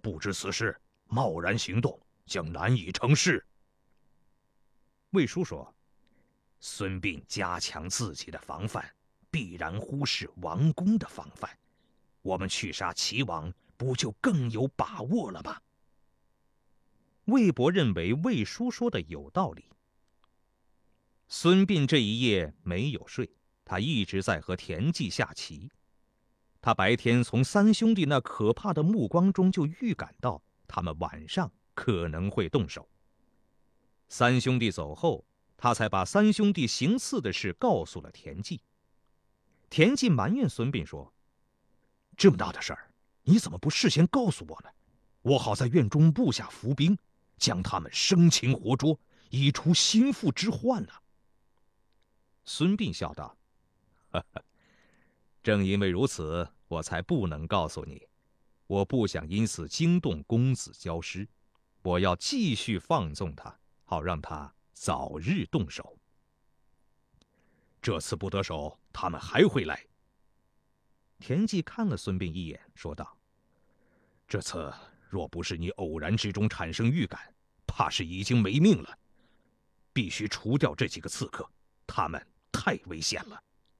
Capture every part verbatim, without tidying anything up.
不知此事，贸然行动，将难以成事。 魏书说：“ 孙膑加强自己的防范，必然忽视王公的防范。我们去杀齐王，不就更有把握了吗？” 魏博认为魏书说的有道理。孙膑这一夜没有睡，他一直在和田忌下棋。他白天从三兄弟那可怕的目光中就预感到他们晚上可能会动手。三兄弟走后，他才把三兄弟行刺的事告诉了田忌。田忌埋怨孙膑说：“ 这么大的事儿，你怎么不事先告诉我呢？我好在院中布下伏兵，将他们生擒活捉，以除心腹之患呢。” 孙膑笑道：“呵呵，正因为如此，我才不能告诉你。我不想因此惊动公子焦师，我要继续放纵他，好让他早日动手。 这次不得手，他们还会来。” 田忌看了孙膑一眼，说道：“ 这次若不是你偶然之中产生预感，怕是已经没命了。必须除掉这几个刺客，他们太危险了。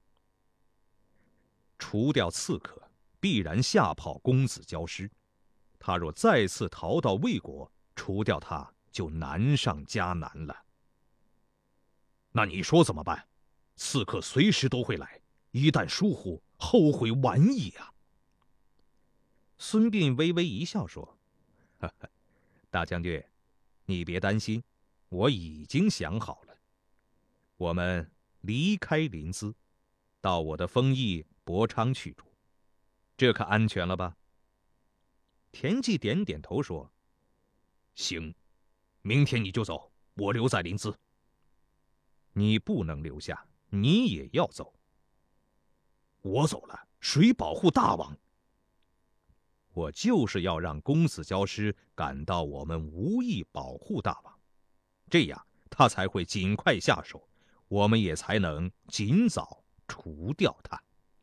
除掉刺客，必然吓跑公子焦师。他若再次逃到魏国，除掉他就难上加难了。” 那你说怎么办？刺客随时都会来，一旦疏忽，后悔晚矣啊！ 孙膑微微一笑说：“呵呵，大将军，你别担心，我已经想好了。我们离开临淄，到我的封邑博昌去住，这可安全了吧？”田忌点点头说：“ 行，明天你就走，我留在临淄。”“ 你不能留下，你也要走。”“ 我走了，谁保护大王？”“ 我就是要让公子焦师感到我们无意保护大王，这样他才会尽快下手，我们也才能尽早除掉他。”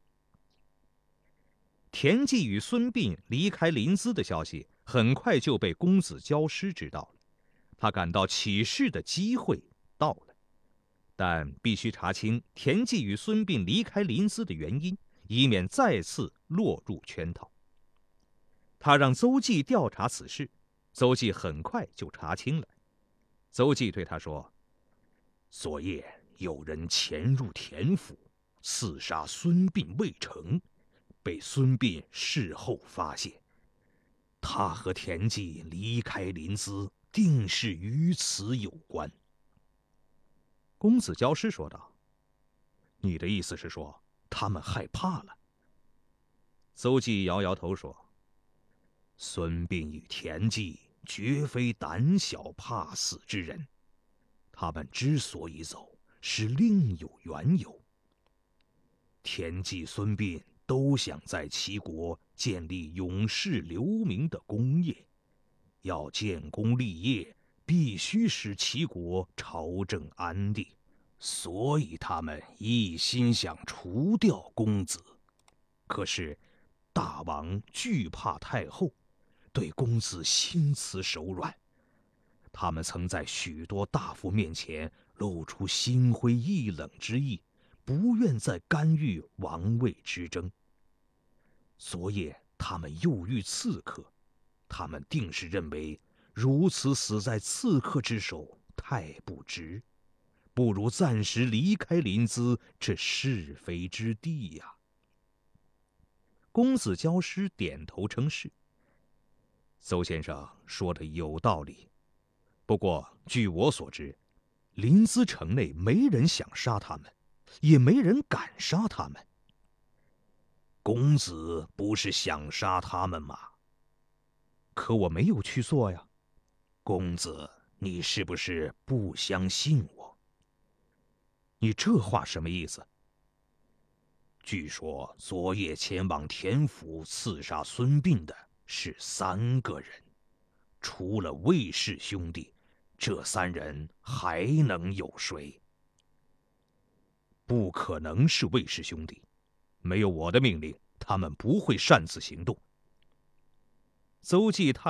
田忌与孙膑离开临淄的消息很快就被公子焦师知道了，他感到起事的机会到了，但必须查清田忌与孙膑离开临淄的原因，以免再次落入圈套。他让邹忌调查此事，邹忌很快就查清了。邹忌对他说：“ 昨夜有人潜入田府，刺杀孙膑未成，被孙膑事后发现。他和田忌离开临淄，定是与此有关。” 公子焦师说道：“ 你的意思是说，他们害怕了？” 邹忌摇摇头说：“ 孙膑与田忌绝非胆小怕死之人，他们之所以走，是另有缘由。田忌、孙膑都想在齐国建立永世留名的功业，要建功立业，必须使齐国朝政安定，所以他们一心想除掉公子。可是大王惧怕太后，对公子心慈手软，他们曾在许多大夫面前露出心灰意冷之意，不愿再干预王位之争。昨夜他们又遇刺客，他们定是认为如此死在刺客之手太不值，不如暂时离开临淄这是非之地呀、啊。” 公子焦师点头称是。邹先生说的有道理，不过据我所知，临淄城内没人想杀他们，也没人敢杀他们。 公子不是想杀他们吗？ 可我没有去做呀。 公子，你是不是不相信我？ 你这话什么意思？ 据说昨夜前往田府刺杀孙膑的是三个人，除了魏氏兄弟，这三人还能有谁？ 不可能是魏氏兄弟，没有我的命令，他们不会擅自行动。邹忌叹